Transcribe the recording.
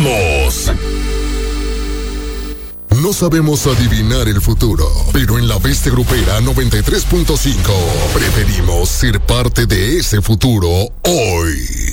¡Comenzamos! No sabemos adivinar el futuro, pero en la Bestia Grupera 93.5 preferimos ser parte de ese futuro hoy.